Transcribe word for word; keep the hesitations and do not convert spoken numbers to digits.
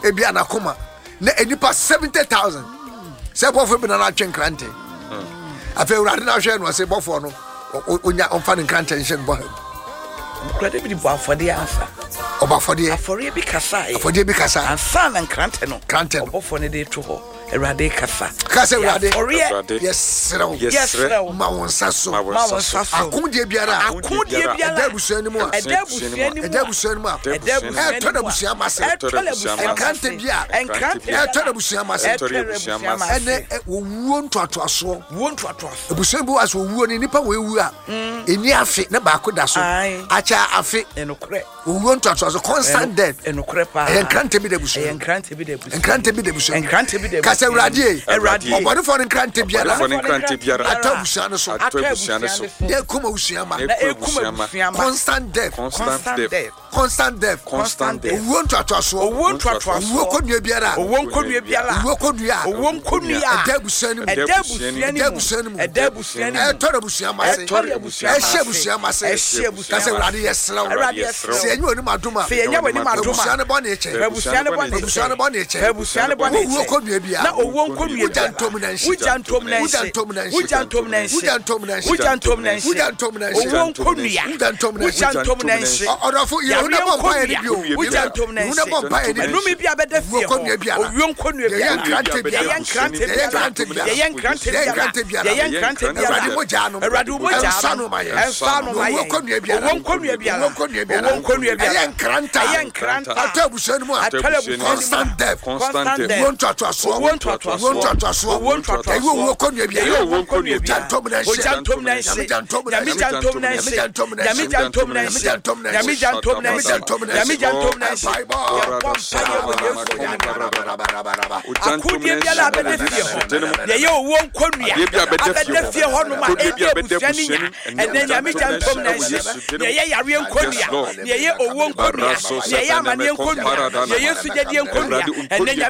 ebia na koma na enipa seventy thousand se bofo bi na na twen krante afa urade na hwe no se bofo no onya onfa ne krante nhye bo Krante bi bo afode ansa oba afode afore bi kasa afode bi kasa ansa na krante no krante bofo ne de to ho Erade kasa kasa urade yes yes ma wonsa so ma wonsa so akodie biara akodie biara edabusuani mu edabusuani mu edabusuani mu edabusuani e to da busuani mase enkante bia enkante e to da busuani mase ene owuo ntoatoaso wuo ntoatoaso busuani bu aso owuo ni nipa wo ewu a eni afi na ba koda so acha afi enokre owuo ntoatoaso constant death enokre pa enkante bi da busuani enkante bi da busuani enkante bi da busuani enkante bi da kasa urade Erade obone for enkante biara for enkante biara atabusuani so atabusuani so de kuma usiama constant death constant death constant death constant death owuo ntoatoaso owuo ntoatoaso owuo kodua biara owuo kodua biara owuo kodua owuo kodua edabusuani mu edabusuani mu edabusuani e to da busuani mase e hye busuani mase kasa urade yesra se enyo ni maduma se enyo ni maduma busuani bone eche busuani bone busuani bone eche busuani bone eche owuo kodua biara na owuo kodua ujantom na nshi ujantom na nshi ujantom na nshi ujantom na nshi ujantom na nshi ujantom na nshi ujantom na nshi owuo kodua ujantom na nshi ujantom na nshi odofo ye una bompa ye bio ujantom na nshi una bompa ye bio enumi bia beda fie ho owuo kodua bia yankrante bia yankrante bia yankrante bia yankrante bia yankrante bia yankrante bia erade moja no erade moja sanu ma ye sanu ma ye owuo kodua bia owuo kodua bia owuo kodua bia owuo kodua bia yankranta yankranta atabusuani mu atabusuani constant death constant death owuo ntoatoaso owuo ntoatoaso owuo ntoatoaso owuo ntoatoaso ewo owuo kodua bia owuo kodua bia ujantom na nshi ujantom na nshi yami jantom na nshi yami jantom na nshi yami jantom na nshi yami jantom na nshi akudie biara abede fie ho ye ye owuo nkonua abede fie ho no ma ebusuani nya ene yami jantom na nshi ye ye yare nkonua ye ye owuo nkonua ye ye amane nkonua ye ye sujadie nkonua ene